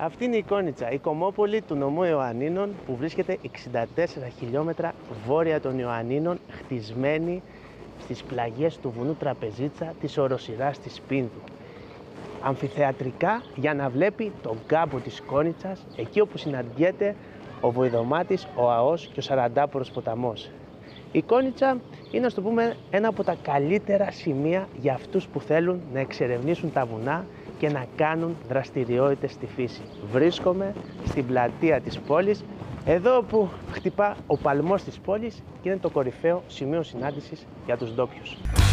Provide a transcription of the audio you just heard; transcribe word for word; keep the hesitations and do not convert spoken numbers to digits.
Αυτή είναι η Κόνιτσα, η κομμόπολη του νομού Ιωαννίνων που βρίσκεται εξήντα τέσσερα χιλιόμετρα βόρεια των Ιωαννίνων, χτισμένη στις πλαγιές του βουνού Τραπεζίτσα της οροσειράς της Πίνδου. Αμφιθεατρικά για να βλέπει τον κάμπο της Κόνιτσας, εκεί όπου συναντιέται ο Βοηδομάτης, ο Αός και ο Σαραντάπορος ποταμός. Η Κόνιτσα είναι, ας το πούμε, ένα από τα καλύτερα σημεία για αυτούς που θέλουν να εξερευνήσουν τα βουνά και να κάνουν δραστηριότητες στη φύση. Βρίσκομαι στην πλατεία της πόλης, εδώ που χτυπά ο παλμός της πόλης και είναι το κορυφαίο σημείο συνάντησης για τους ντόπιους.